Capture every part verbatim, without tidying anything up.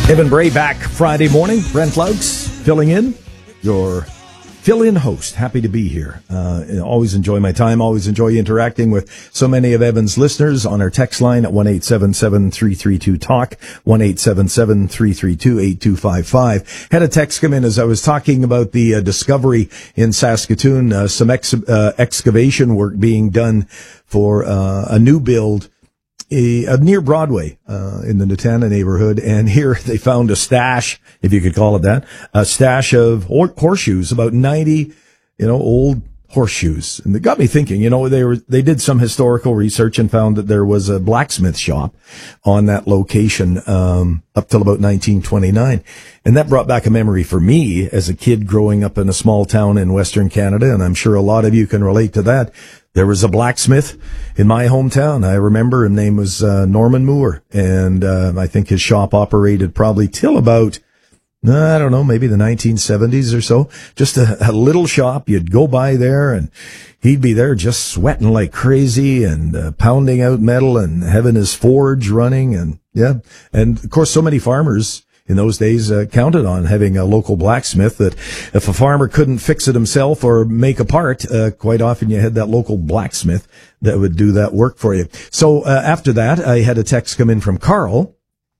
Evan Bray back Friday morning. Brent Laux filling in, your fill-in host. Happy to be here. Uh, always enjoy my time. Always enjoy interacting with so many of Evan's listeners on our text line at one eight seven seven, three three two, talk, one eight seven seven, three three two, eight two five five. Had a text come in as I was talking about the uh, discovery in Saskatoon, uh, some ex- uh, excavation work being done for uh, a new build A, uh, near Broadway, uh, in the Nutana neighborhood. And here they found a stash, if you could call it that, a stash of hor- horseshoes, about ninety, you know, old horseshoes. And it got me thinking, you know, they were, they did some historical research and found that there was a blacksmith shop on that location, um, up till about nineteen twenty-nine. And that brought back a memory for me as a kid growing up in a small town in Western Canada. And I'm sure a lot of you can relate to that. There was a blacksmith in my hometown. I remember his name was uh, Norman Moore, and uh, I think his shop operated probably till about, I don't know, maybe the nineteen seventies or so. Just a, a little shop. You'd go by there, and he'd be there just sweating like crazy and uh, pounding out metal and having his forge running. And yeah, and of course, so many farmers in those days uh, counted on having a local blacksmith, that if a farmer couldn't fix it himself or make a part, uh, quite often you had that local blacksmith that would do that work for you. So uh, after that, I had a text come in from Carl,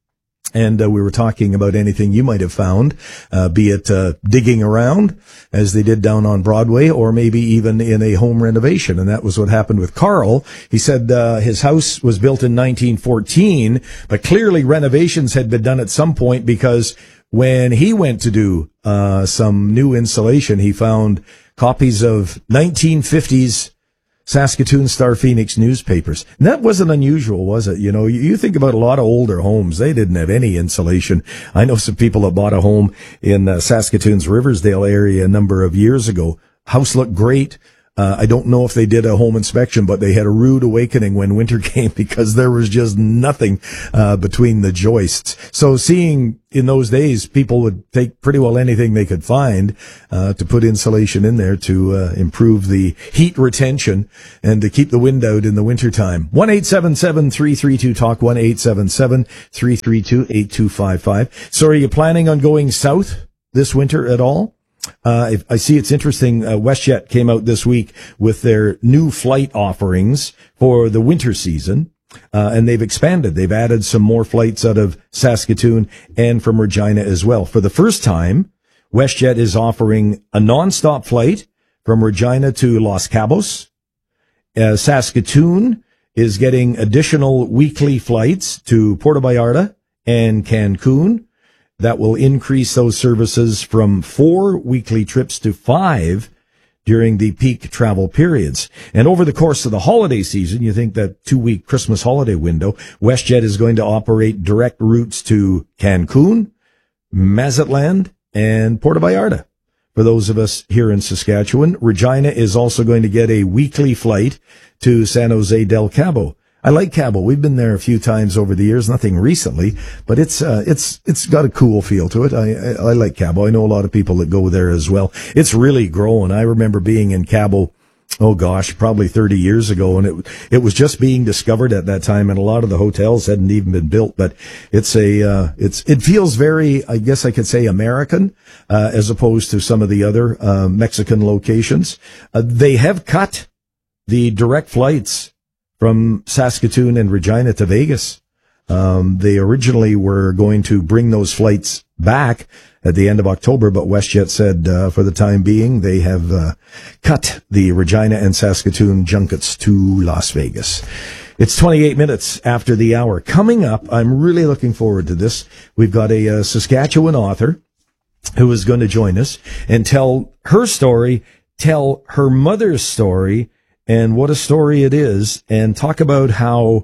and uh, we were talking about anything you might have found, uh, be it uh, digging around, as they did down on Broadway, or maybe even in a home renovation. And that was what happened with Carl. He said uh, his house was built in nineteen fourteen, but clearly renovations had been done at some point, because when he went to do uh, some new insulation, he found copies of nineteen fifties Saskatoon Star Phoenix newspapers. And that wasn't unusual, was it? You know, you think about a lot of older homes, they didn't have any insulation. I know some people that bought a home in uh, Saskatoon's Riversdale area a number of years ago. House looked great. Uh, I don't know if they did a home inspection, but they had a rude awakening when winter came, because there was just nothing uh, between the joists. So seeing in those days, people would take pretty well anything they could find uh, to put insulation in there to uh, improve the heat retention and to keep the wind out in the wintertime. one eight seven seven, three three two, talk, one eight seven seven, three three two, eight two five five. So are you planning on going south this winter at all? Uh, I see it's interesting. Uh, WestJet came out this week with their new flight offerings for the winter season, uh, and they've expanded. They've added some more flights out of Saskatoon and from Regina as well. For the first time, WestJet is offering a nonstop flight from Regina to Los Cabos. Uh, Saskatoon is getting additional weekly flights to Puerto Vallarta and Cancun. That will increase those services from four weekly trips to five during the peak travel periods. And over the course of the holiday season, you think that two-week Christmas holiday window, WestJet is going to operate direct routes to Cancun, Mazatlan, and Puerto Vallarta. For those of us here in Saskatchewan, Regina is also going to get a weekly flight to San Jose del Cabo. I like Cabo. We've been there a few times over the years, nothing recently, but it's, uh, it's, it's got a cool feel to it. I, I, I like Cabo. I know a lot of people that go there as well. It's really grown. I remember being in Cabo, oh gosh, probably thirty years ago, and it, it was just being discovered at that time, and a lot of the hotels hadn't even been built, but it's a, uh, it's, it feels very, I guess I could say American, uh, as opposed to some of the other, uh, Mexican locations. Uh, they have cut the direct flights from Saskatoon and Regina to Vegas. Um, they originally were going to bring those flights back at the end of October, but WestJet said, uh, for the time being, they have, uh, cut the Regina and Saskatoon junkets to Las Vegas. It's twenty-eight minutes after the hour. Coming up, I'm really looking forward to this. We've got a, uh, Saskatchewan author who is going to join us and tell her story, tell her mother's story, and what a story it is, and talk about how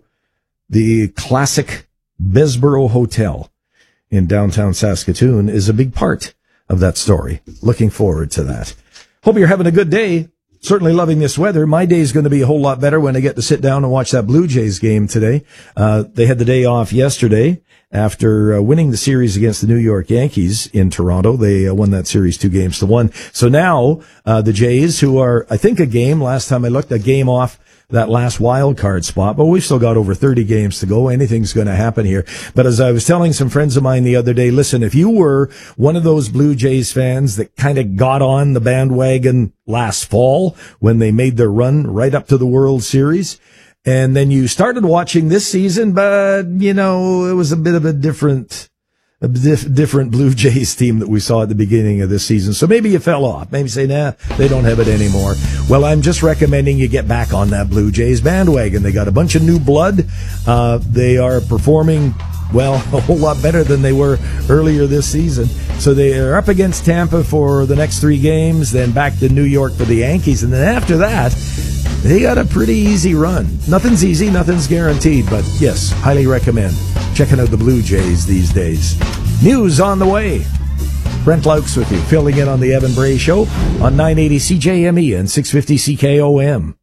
the classic Bessborough Hotel in downtown Saskatoon is a big part of that story. Looking forward to that. Hope you're having a good day. Certainly loving this weather. My day is going to be a whole lot better when I get to sit down and watch that Blue Jays game today. Uh, they had the day off yesterday after uh, winning the series against the New York Yankees in Toronto. They uh, won that series two games to one. So now uh, the Jays, who are, I think, a game, last time I looked, a game off that last wild card spot, but we've still got over thirty games to go. Anything's going to happen here. But as I was telling some friends of mine the other day, listen, if you were one of those Blue Jays fans that kind of got on the bandwagon last fall when they made their run right up to the World Series, and then you started watching this season, but, you know, it was a bit of a different a diff- different Blue Jays team that we saw at the beginning of this season. So maybe you fell off. Maybe say, nah, they don't have it anymore. Well, I'm just recommending you get back on that Blue Jays bandwagon. They got a bunch of new blood. Uh, they are performing, well, a whole lot better than they were earlier this season. So they are up against Tampa for the next three games, then back to New York for the Yankees. And then after that, they got a pretty easy run. Nothing's easy, nothing's guaranteed, but yes, highly recommend checking out the Blue Jays these days. News on the way. Brent Laux with you, filling in on the Evan Bray Show on nine eighty C J M E and six fifty C K O M.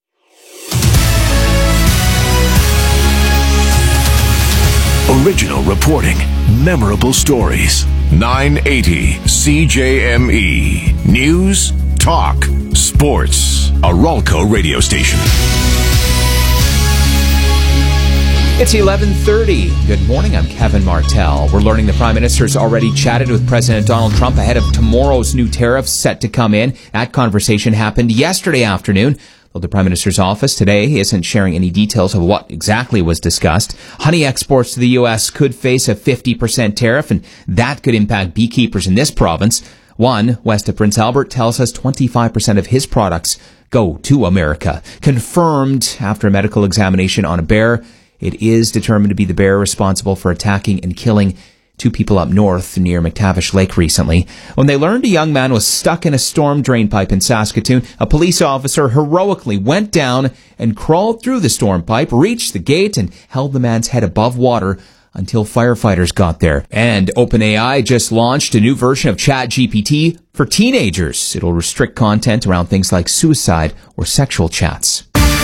Original reporting, memorable stories. nine eighty C J M E. News, talk, sports. A Ralco radio station. It's eleven thirty. Good morning, I'm Kevin Martell. We're learning the Prime Minister's already chatted with President Donald Trump ahead of tomorrow's new tariffs set to come in. That conversation happened yesterday afternoon, though the Prime Minister's office today isn't sharing any details of what exactly was discussed. Honey exports to the U S could face a fifty percent tariff, and that could impact beekeepers in this province. One, west of Prince Albert, tells us twenty-five percent of his products go to America. Confirmed after a medical examination on a bear. It is determined to be the bear responsible for attacking and killing two people up north near McTavish Lake recently. When they learned a young man was stuck in a storm drain pipe in Saskatoon, a police officer heroically went down and crawled through the storm pipe, reached the gate, and held the man's head above water until firefighters got there. And OpenAI just launched a new version of ChatGPT for teenagers. It'll restrict content around things like suicide or sexual chats.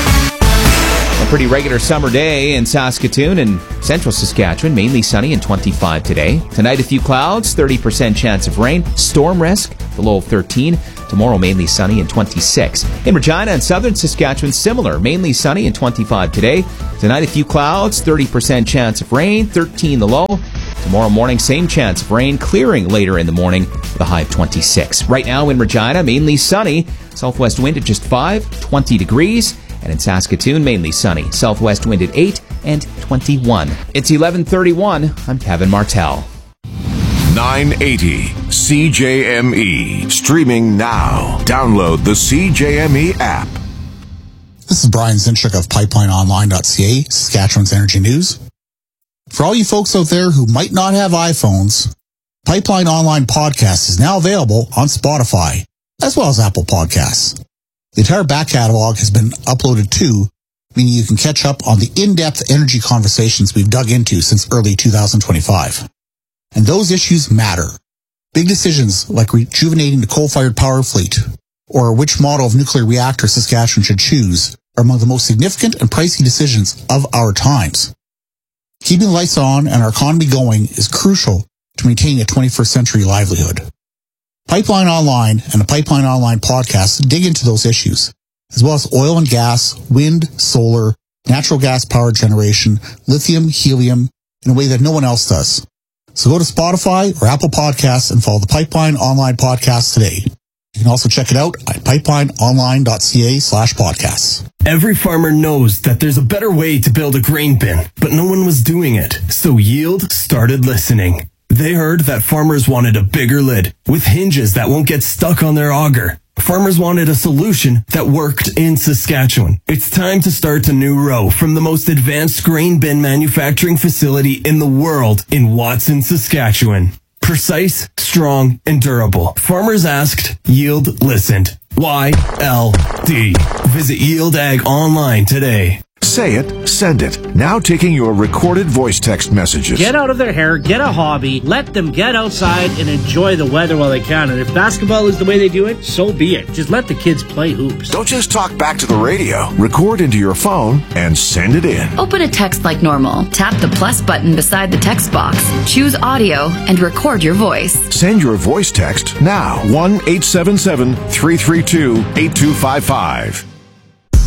A pretty regular summer day in Saskatoon and central Saskatchewan, mainly sunny and twenty-five today. Tonight, a few clouds, thirty percent chance of rain, storm risk, the low of thirteen. Tomorrow, mainly sunny and twenty-six. In Regina and southern Saskatchewan, similar, mainly sunny and twenty-five today. Tonight, a few clouds, thirty percent chance of rain, thirteen the low. Tomorrow morning, same chance of rain, clearing later in the morning with a high of twenty-six. Right now in Regina, mainly sunny, southwest wind at just five, twenty degrees. And in Saskatoon, mainly sunny. Southwest wind at eight and twenty-one. It's eleven thirty-one. I'm Kevin Martell. nine eighty C J M E. Streaming now. Download the C J M E app. This is Brian Zinchuk of pipeline online dot c a, Saskatchewan's Energy News. For all you folks out there who might not have iPhones, Pipeline Online Podcast is now available on Spotify, as well as Apple Podcasts. The entire back catalog has been uploaded too, meaning you can catch up on the in-depth energy conversations we've dug into since early two thousand twenty-five. And those issues matter. Big decisions like rejuvenating the coal-fired power fleet or which model of nuclear reactor Saskatchewan should choose are among the most significant and pricey decisions of our times. Keeping the lights on and our economy going is crucial to maintaining a twenty-first century livelihood. Pipeline Online and the Pipeline Online podcast dig into those issues, as well as oil and gas, wind, solar, natural gas power generation, lithium, helium, in a way that no one else does. So go to Spotify or Apple Podcasts and follow the Pipeline Online podcast today. You can also check it out at pipeline online dot c a slash podcasts. Every farmer knows that there's a better way to build a grain bin, but no one was doing it. So Yield started listening. They heard that farmers wanted a bigger lid with hinges that won't get stuck on their auger. Farmers wanted a solution that worked in Saskatchewan. It's time to start a new row from the most advanced grain bin manufacturing facility in the world in Watson, Saskatchewan. Precise, strong, and durable. Farmers asked, Yield listened. Y L D. Visit Yield Ag online today. Say it, send it. Now taking your recorded voice text messages. Get out of their hair, get a hobby, let them get outside and enjoy the weather while they can. And if basketball is the way they do it, so be it. Just let the kids play hoops. Don't just talk back to the radio. Record into your phone and send it in. Open a text like normal. Tap the plus button beside the text box. Choose audio and record your voice. Send your voice text now. one eight seven seven, three three two, eight two five five.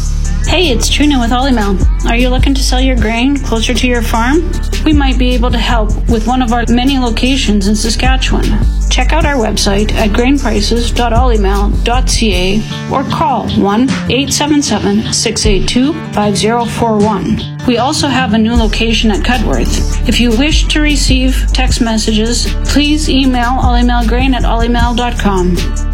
Hey, it's Trina with Olymel. Are you looking to sell your grain closer to your farm? We might be able to help with one of our many locations in Saskatchewan. Check out our website at grain prices dot olymel dot c a or call one eight seven seven, six eight two, five zero four one. We also have a new location at Cudworth. If you wish to receive text messages, please email olymelgrain at olymel dot com.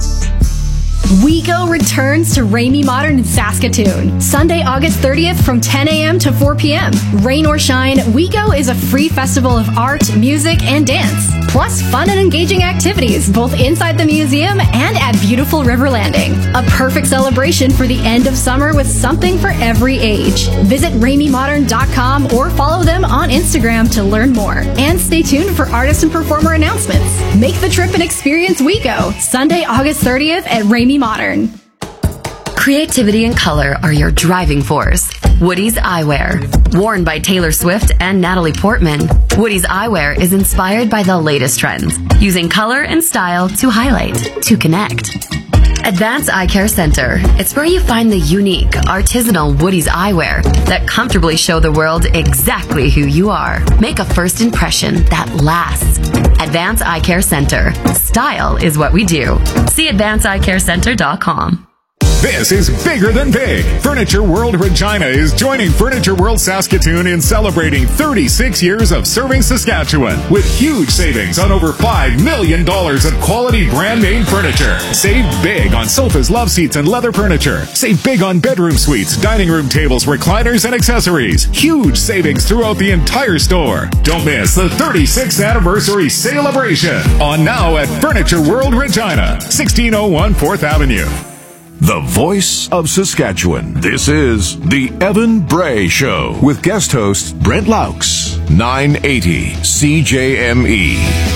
WeGo returns to Ramey Modern in Saskatoon, Sunday, August thirtieth from ten a.m. to four p.m. Rain or shine, WeGo is a free festival of art, music, and dance, plus fun and engaging activities both inside the museum and at beautiful River Landing. A perfect celebration for the end of summer with something for every age. Visit ramey modern dot com or follow them on Instagram to learn more. And stay tuned for artist and performer announcements. Make the trip and experience WeGo, Sunday, August thirtieth at Ramey Modern. Creativity and color are your driving force. Woody's Eyewear. Worn by Taylor Swift and Natalie Portman, Woody's Eyewear is inspired by the latest trends, using color and style to highlight, to connect. Advanced Eye Care Center. It's where you find the unique, artisanal Woody's Eyewear that comfortably show the world exactly who you are. Make a first impression that lasts. Advanced Eye Care Center. Style is what we do. See advanced eye care center dot com. This is bigger than big. Furniture World Regina is joining Furniture World Saskatoon in celebrating thirty-six years of serving Saskatchewan with huge savings on over five million dollars of quality brand name furniture. Save big on sofas, love seats, and leather furniture. Save big on bedroom suites, dining room tables, recliners, and accessories. Huge savings throughout the entire store. Don't miss the thirty-sixth anniversary celebration on now at Furniture World Regina, sixteen oh one fourth Avenue. The voice of Saskatchewan. This is the Evan Bray Show with guest host Brent Laux, nine eighty C J M E.